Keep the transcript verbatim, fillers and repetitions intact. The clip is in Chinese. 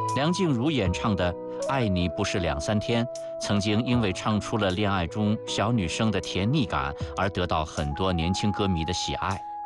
梁静茹演唱的《爱你不是两三天》，曾经因为唱出了恋爱中小女生的甜蜜感而得到很多年轻歌迷的喜爱。